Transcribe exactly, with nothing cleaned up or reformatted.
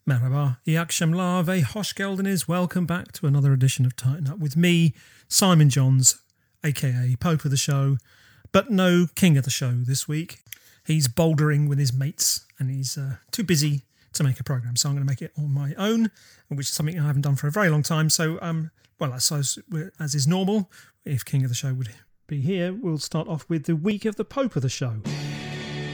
Merhaba, Iakshem Lave, Hosh Geldeniz. Welcome back to another edition of Tighten Up with me, Simon Johns, aka Pope of the Show, but no King of the Show this week. He's bouldering with his mates and he's uh, too busy to make a programme, so I'm going to make it on my own, which is something I haven't done for a very long time. So, um, well, as, as is normal, if King of the Show would be here, we'll start off with the week of the Pope of the Show.